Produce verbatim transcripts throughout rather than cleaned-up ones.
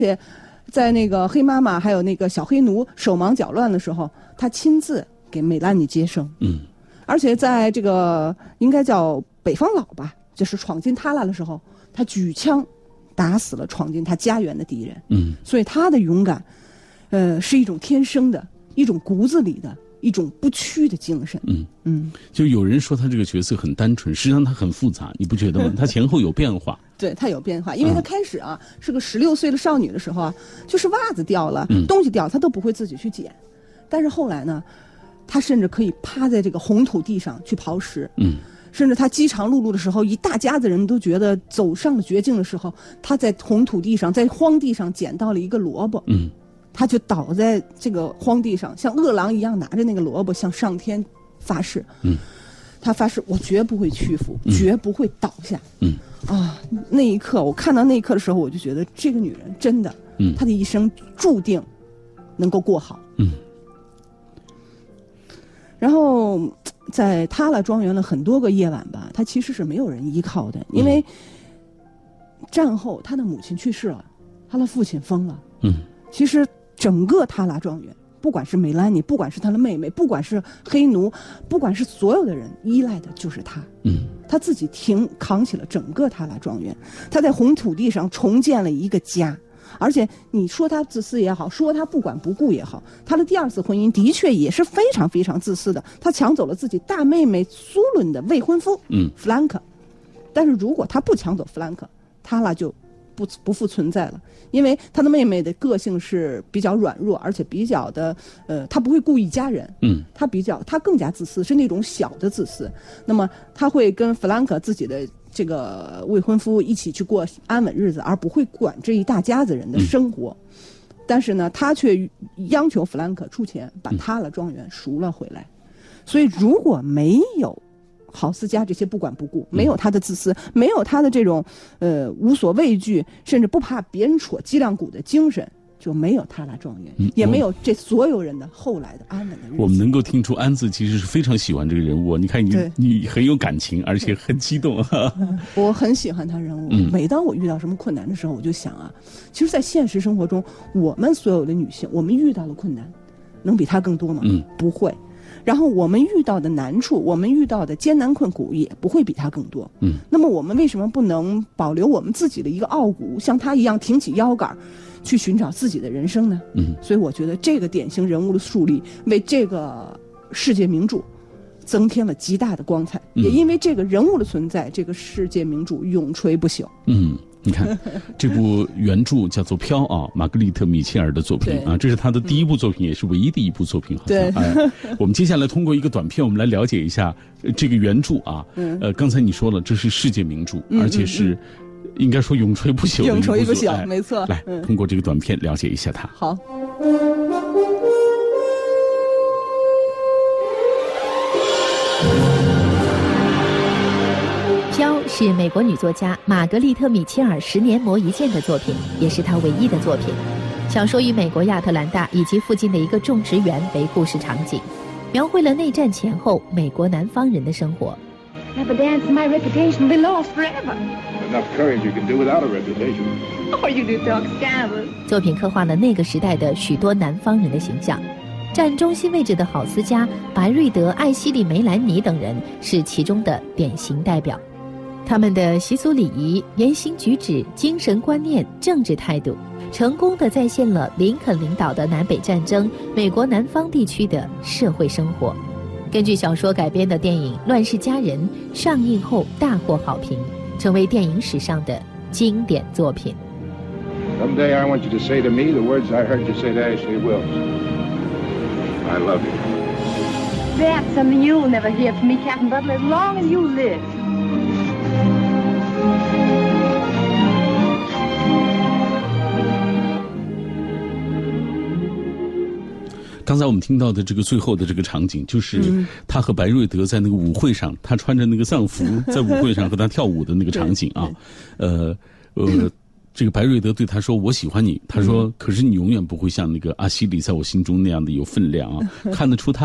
且在那个黑妈妈还有那个小黑奴手忙脚乱的时候，他亲自给梅兰妮接生。 嗯， 而且在这个应该叫北方佬吧，就是闯进他那的时候，他举枪打死了闯进他家园的敌人。 嗯， 所以他的勇敢，呃，是一种天生的、一种骨子里的、一种不屈的精神。 嗯嗯， 就有人说他这个角色很单纯，实际上他很复杂，你不觉得吗？他前后有变化。 对，他有变化，因为他开始啊、嗯、是个十六岁的少女的时候啊，就是袜子掉了、嗯、东西掉了，他都不会自己去捡。但是后来呢，他甚至可以趴在这个红土地上去刨食。 嗯。 甚至他饥肠辘辘的时候，一大家子人都觉得走上了绝境的时候，他在红土地上，在荒地上捡到了一个萝卜。 嗯， 他就倒在这个荒地上，像饿狼一样拿着那个萝卜向上天发誓。 嗯， 他发誓我绝不会屈服、嗯、绝不会倒下。 嗯啊，那一刻我看到那一刻的时候，我就觉得这个女人真的， 嗯， 她的一生注定能够过好。 嗯， 然后在塔拉庄园了很多个夜晚吧，她其实是没有人依靠的，因为战后她的母亲去世了，她的父亲疯了。 嗯， 其实整个塔拉庄园，不管是梅兰妮，不管是她的妹妹，不管是黑奴，不管是所有的人，依赖的就是她。 嗯， 她自己挺扛起了整个塔拉庄园，她在红土地上重建了一个家。而且你说她自私也好，说她不管不顾也好，她的第二次婚姻的确也是非常非常自私的。她抢走了自己大妹妹苏伦的未婚夫， 嗯， 弗兰克。但是如果她不抢走弗兰克，塔拉就不不复存在了。因为她的妹妹的个性是比较软弱，而且比较的呃，她不会顾一家人， 嗯， 她比较她更加自私，是那种小的自私。那么她会跟弗兰克自己的这个未婚夫一起去过安稳日子，而不会管这一大家子人的生活。嗯、但是呢，他却央求弗兰克出钱把塔拉庄园赎了回来。嗯、所以如果没有郝思嘉这些不管不顾，没有他的自私，没有他的这种呃无所畏惧，甚至不怕别人戳脊梁骨的精神，就没有塔拉庄园、嗯，也没有这所有人的后来的安稳的日子。 我们能够听出安子其实是非常喜欢这个人物，你看你你很有感情，而且很激动。 嗯、我很喜欢他人物、嗯。每当我遇到什么困难的时候，我就想啊，其实，在现实生活中，我们所有的女性，我们遇到了困难，能比他更多吗？ 嗯， 不会。然后我们遇到的难处，我们遇到的艰难困苦也不会比他更多。 嗯， 那么我们为什么不能保留我们自己的一个傲骨，像他一样挺起腰杆，去寻找自己的人生呢？ 嗯， 所以我觉得这个典型人物的树立，为这个世界名著增添了极大的光彩。嗯、也因为这个人物的存在，这个世界名著永垂不朽。 嗯。你看，这部原著叫做《飘》啊，玛格丽特·米切尔的作品啊，这是他的第一部作品，嗯、也是唯一的一部作品，好像。哎，我们接下来通过一个短片，我们来了解一下这个原著啊。嗯、呃，刚才你说了，这是世界名著，嗯、而且是应该说永垂不朽的一部。 永垂不朽， 哎、 没错。 来，嗯、通过这个短片了解一下它。 好。 飘是美国女作家玛格丽特·米切尔十年磨一剑的作品，也是她唯一的作品。小说以美国亚特兰大以及附近的一个种植园为故事场景，描绘了内战前后美国南方人的生活。 Have a dance and my reputation will be lost forever. Enough courage you can do without a reputation. Oh, you do talk scandalous. 作品刻画了那个时代的许多南方人的形象。占中心位置的郝思嘉、白瑞德、艾希莉·梅兰妮等人是其中的典型代表。他们的习俗礼仪、言行举止、精神观念、政治态度，成功地再现了林肯领导的南北战争美国南方地区的社会生活。根据小说改编的电影《乱世佳人》上映后大获好评，成为电影史上的经典作品。 Someday I want you to say to me the words I heard you say to Ashley Wills. I love you. That's something you'll never hear from me, Captain Butler, as long as you live. 刚才我们听到的这个最后的这个场景，就是他和白瑞德在那个舞会上，他穿着那个丧服在舞会上和他跳舞的那个场景啊。呃呃，这个白瑞德对他说：“我喜欢你。”他说：“可是你永远不会像那个阿西里在我心中那样的有分量啊。”看得出他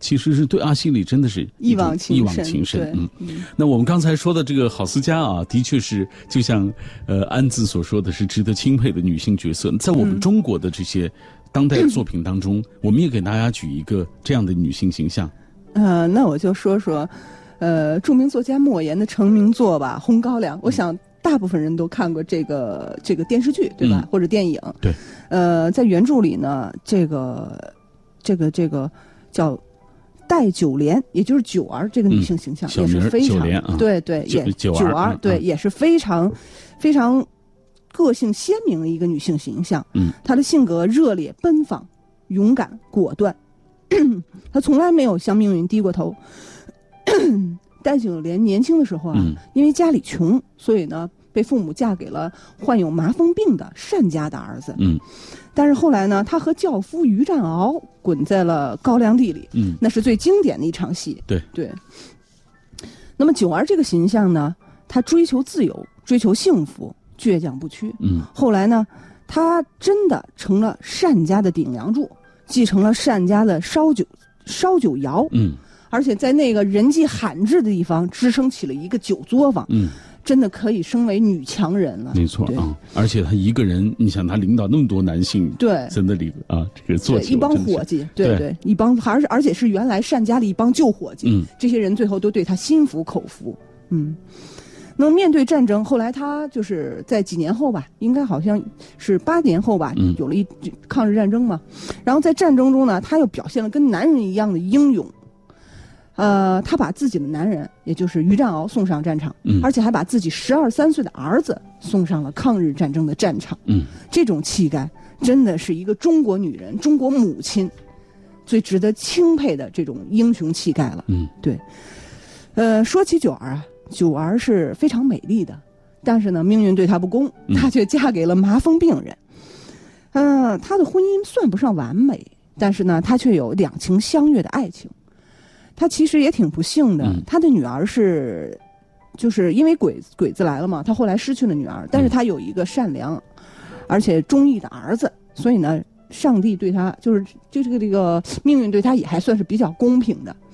其实是对阿西里真的是一往情深， 一往情深。嗯， 嗯那我们刚才说的这个郝思嘉啊，的确是就像呃安子所说的，是值得钦佩的女性角色。在我们中国的这些当代作品当中，嗯、我们也给大家举一个这样的女性形象。 呃，那我就说说，呃，著名作家莫言的成名作吧，《红高粱》。我想大部分人都看过这个这个电视剧，对吧？嗯、或者电影。 对。 呃，在原著里呢，这个这个这个叫戴九莲，也就是九儿这个女性形象、嗯、也是非常、 啊、 对对，也九儿对、嗯、也是非常非常个性鲜明的一个女性形象。 嗯， 她的性格热烈、奔放、勇敢、果断。他从来没有向命运低过头。戴九莲年轻的时候啊、嗯，因为家里穷，所以呢被父母嫁给了患有麻风病的单家的儿子。 嗯， 但是后来呢，他和轿夫于占鳌滚在了高粱地里。 嗯， 那是最经典的一场戏。 对对。那么九儿这个形象呢，他追求自由，追求幸福，倔强不屈。 嗯， 后来呢，他真的成了单家的顶梁柱。继承了单家的烧酒烧酒窑， 嗯， 而且在那个人迹罕至的地方支撑起了一个酒作坊， 嗯， 真的可以升为女强人了。 没错啊，而且他一个人，你想他领导那么多男性， 对， 在那里啊，这个做酒一帮伙计，对 对, 对，一帮，而而且是原来单家的一帮旧伙计， 嗯， 这些人最后都对他心服口服，嗯。那么面对战争，后来他就是在几年后吧，应该好像是八年后吧， 嗯、 有了一抗日战争嘛。然后在战争中呢，他又表现了跟男人一样的英勇。呃，他把自己的男人，也就是于占鳌送上战场， 嗯、 而且还把自己十二三岁的儿子送上了抗日战争的战场。 嗯， 这种气概真的是一个中国女人、中国母亲最值得钦佩的这种英雄气概了。 嗯， 对。呃，说起九儿啊。九儿是非常美丽的，但是呢，命运对她不公，她却嫁给了麻风病人。嗯、呃，她的婚姻算不上完美，但是呢，她却有两情相悦的爱情。她其实也挺不幸的，她的女儿是，就是因为鬼鬼子来了嘛，她后来失去了女儿，但是她有一个善良而且忠义的儿子，所以呢，上帝对她就是就这个这个命运对她也还算是比较公平的。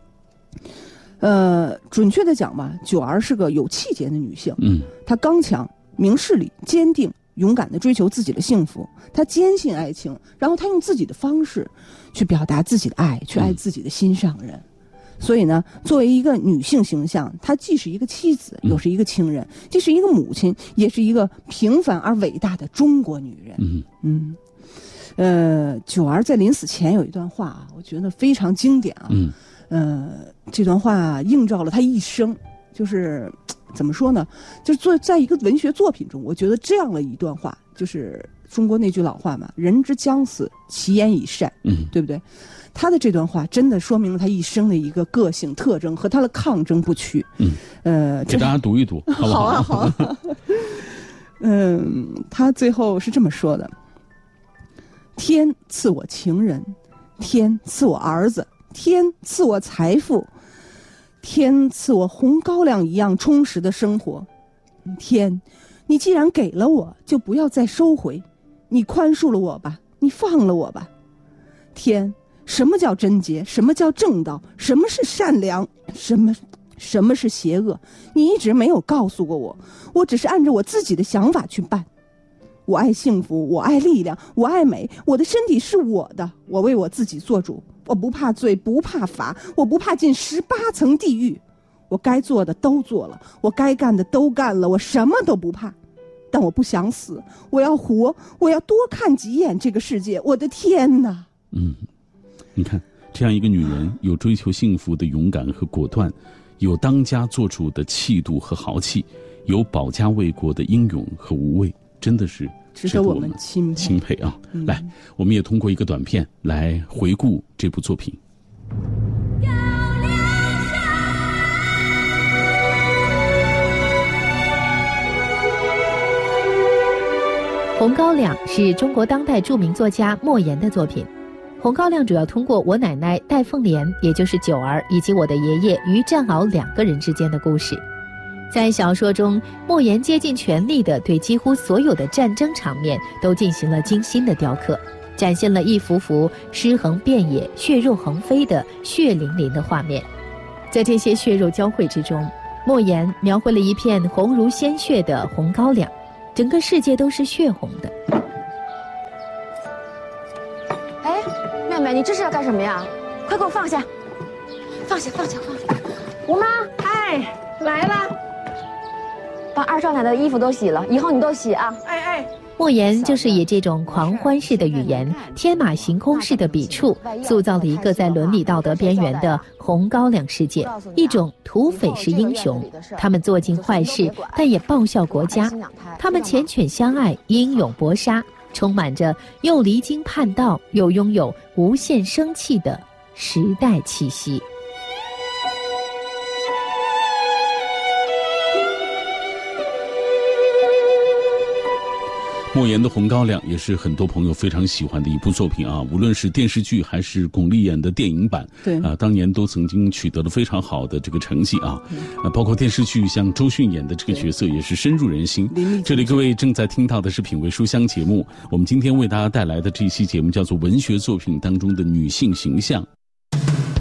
呃，准确的讲吧，九儿是个有气节的女性。 嗯， 她刚强、明事理、坚定、勇敢地追求自己的幸福。她坚信爱情，然后她用自己的方式去表达自己的爱，去爱自己的心上人。嗯、所以呢，作为一个女性形象，她既是一个妻子，又是一个情人，嗯、既是一个母亲，也是一个平凡而伟大的中国女人。 嗯嗯，呃，九儿在临死前有一段话啊，我觉得非常经典啊。 嗯。 呃，这段话映照了他一生，就是怎么说呢？就是做在一个文学作品中，我觉得这样的一段话，就是中国那句老话嘛，“人之将死，其言以善”， 嗯， 对不对？他的这段话真的说明了他一生的一个个性特征和他的抗争不屈。 嗯， 呃， 给大家读一读，好不好？ 好啊，好啊。嗯，他最后是这么说的：“天赐我情人，天赐我儿子。”天赐我财富，天赐我红高粱一样充实的生活。天，你既然给了我，就不要再收回。你宽恕了我吧，你放了我吧。天，什么叫贞洁？什么叫正道？什么是善良？什么什么是邪恶？你一直没有告诉过我，我只是按照我自己的想法去办。我爱幸福，我爱力量，我爱美，我的身体是我的，我为我自己做主。我不怕罪，不怕罚，我不怕进十八层地狱。我该做的都做了，我该干的都干了，我什么都不怕。但我不想死，我要活，我要多看几眼这个世界。我的天哪！ 嗯，你看，这样一个女人，有追求幸福的勇敢和果断，有当家做主的气度和豪气，有保家卫国的英勇和无畏，真的是值得我们钦佩钦佩啊！ 嗯、 来，我们也通过一个短片来回顾这部作品。 《红高粱》是中国当代著名作家莫言的作品。《红高粱》主要通过我奶奶戴凤莲，也就是九儿，以及我的爷爷于占鳌两个人之间的故事。在小说中，莫言竭尽全力地对几乎所有的战争场面都进行了精心的雕刻， 展现了一幅幅尸横遍野、血肉横飞的血淋淋的画面。在这些血肉交汇之中，莫言描绘了一片红如鲜血的红高粱，整个世界都是血红的。 哎，妹妹，你这是要干什么呀？快给我放下！放下，放下，放下！吴妈， 哎，来了。 把二少奶的衣服都洗了，以后你都洗啊。 哎哎。 莫言就是以这种狂欢式的语言、天马行空式的笔触，塑造了一个在伦理道德边缘的红高粱世界，一种土匪式英雄。他们做尽坏事，但也报效国家；他们缱绻相爱，英勇搏杀，充满着又离经叛道，又拥有无限生气的时代气息。 莫言的《红高粱》也是很多朋友非常喜欢的一部作品啊，无论是电视剧还是巩俐演的电影版， 对啊，当年都曾经取得了非常好的这个成绩啊。啊，包括电视剧像周迅演的这个角色也是深入人心。这里各位正在听到的是品味书香节目，我们今天为大家带来的这一期节目叫做文学作品当中的女性形象。